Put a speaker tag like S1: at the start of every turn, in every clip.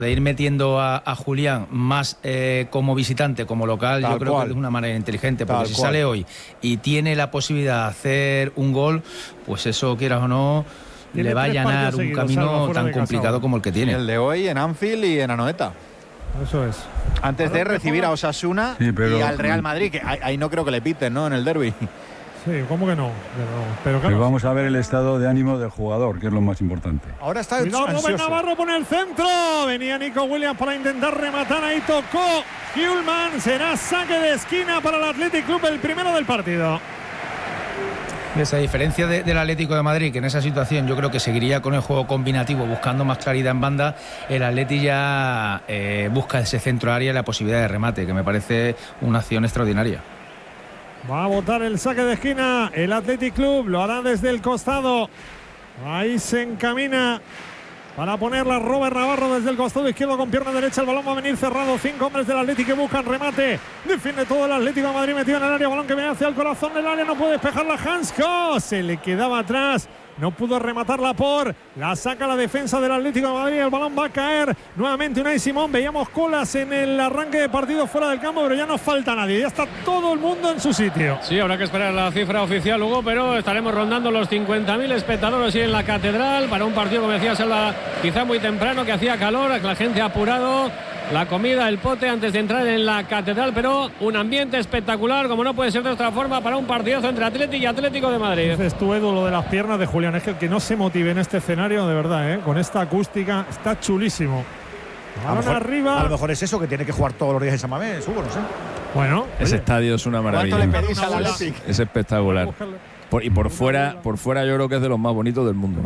S1: de ir metiendo a Julián más como visitante, como local,
S2: Tal
S1: yo creo
S2: cual.
S1: que es una manera inteligente, porque
S2: Tal
S1: si
S2: cual.
S1: sale hoy y tiene la posibilidad de hacer un gol, pues eso, quieras o no,
S3: Tiene
S1: le va a
S3: 3
S1: allanar
S3: partidos
S1: un
S3: seguidos,
S1: camino
S3: Salva, fuera
S1: tan
S3: de casa
S1: complicado
S3: ahora.
S1: como el que tiene.
S2: El de hoy en Anfield y en Anoeta.
S3: Eso es.
S2: Antes de recibir a Osasuna
S4: Sí, pero-
S2: y al Real Madrid, que ahí no creo que le piten, ¿no? En el derbi.
S3: Sí, ¿cómo que no? Pero claro.
S4: Pero vamos a ver el estado de ánimo del jugador, que es lo más importante.
S5: Ahora está
S3: Cuidado, Rubén
S5: ansioso.
S3: Navarro pone el centro. Venía Nico Williams para intentar rematar. Ahí tocó Hjulman. Será saque de esquina para el Athletic Club, el primero del partido.
S1: Esa diferencia del Atlético de Madrid, que en esa situación yo creo que seguiría con el juego combinativo, buscando más claridad en banda, el Atleti ya busca ese centro área y la posibilidad de remate, que me parece una acción extraordinaria.
S3: Va a botar el saque de esquina el Athletic Club. Lo hará desde el costado. Ahí se encamina para ponerla Robert Navarro desde el costado izquierdo con pierna derecha. El balón va a venir cerrado. 5 hombres del Atlético que buscan remate. Defiende todo el Atlético de Madrid metido en el área. Balón que viene hacia el corazón del área. No puede despejarla Hansko. Se le quedaba atrás. No pudo rematarla por. La saca la defensa del Atlético de Madrid. El balón va a caer nuevamente Unai Simón. Veíamos colas en el arranque de partido fuera del campo, pero ya no falta nadie. Ya está todo el mundo en su sitio.
S6: Sí, habrá que esperar la cifra oficial, Hugo, pero estaremos rondando los 50.000 espectadores en la Catedral para un partido, como decía Salva, quizá muy temprano, que hacía calor, que la gente ha apurado la comida, el pote antes de entrar en la Catedral, pero un ambiente espectacular, como no puede ser de otra forma, para un partidazo entre Atlético y Atlético de Madrid.
S3: Dices tú, Edu, lo de las piernas de Julián. Es que el que no se motive en este escenario, de verdad, con esta acústica, está chulísimo. Balón arriba.
S5: A lo mejor es eso, que tiene que jugar todos los días en San Mamés, Hugo, no sé.
S3: Bueno,
S7: Ese
S3: oye,
S7: estadio es una maravilla.
S2: ¿Cuánto le pedís
S3: Una
S2: al
S3: bola.
S2: Athletic?
S7: Es espectacular.
S3: buscarle.
S7: Y por fuera yo creo que es de los más bonitos del mundo.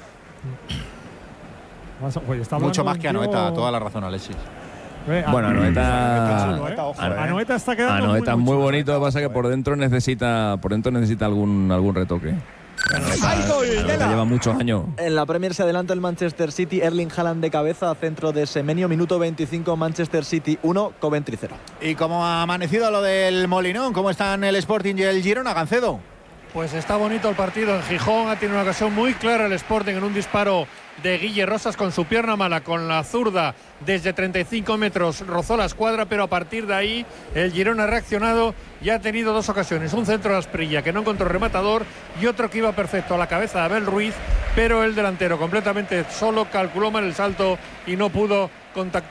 S3: Oye, está
S2: Mucho
S3: hablando
S2: más que
S3: un tío-
S2: Anoeta, toda la razón, Alexis.
S7: Bueno,
S3: Anoeta,
S7: Anoeta,
S3: Anoeta está quedando
S7: Anoeta es muy
S3: chulo.
S7: bonito, lo que pasa es que por dentro necesita algún retoque. Anoeta lleva muchos años.
S8: En la Premier se adelanta el Manchester City. Erling Haaland de cabeza, centro de Semenyo. Minuto 25, Manchester City 1, Coventry 0.
S2: ¿Y cómo ha amanecido lo del Molinón? ¿Cómo están el Sporting y el Girona, Gancedo?
S9: Pues está bonito el partido en Gijón. Ha tenido una ocasión muy clara el Sporting en un disparo de Guille Rosas con su pierna mala, con la zurda desde 35 metros rozó la escuadra, pero a partir de ahí el Girona ha reaccionado y ha tenido dos ocasiones, un centro de Asprilla que no encontró rematador y otro que iba perfecto a la cabeza de Abel Ruiz, pero el delantero completamente solo calculó mal el salto y no pudo contactar